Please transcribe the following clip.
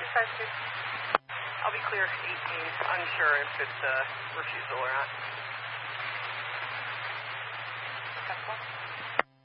I'll be clear 18. Unsure if it's a refusal or not.